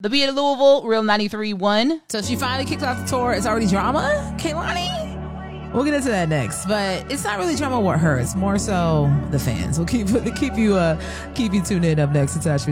The Beat of Louisville, Real 93.1. So she finally kicked off the tour. It's already drama, Kehlani? We'll get into that next, but it's not really drama with her. It's more so the fans. We'll keep you tuned in. Up next, Attachment